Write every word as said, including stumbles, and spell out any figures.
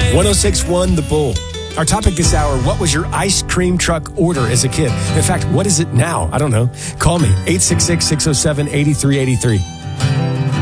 one oh six point one The Bull. Our topic this hour, what was your ice cream truck order as a kid? In fact, what is it now? I don't know. Call me, eight six six, six oh seven, eight three eight three.